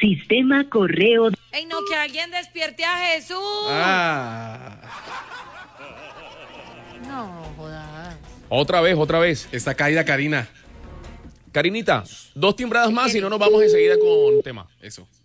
Sistema correo. ¡Ey, no, que alguien despierte a Jesús! No, jodas. Otra vez. Está caída Karina. Karinita, 2 timbradas más y no nos vamos enseguida con tema. Eso.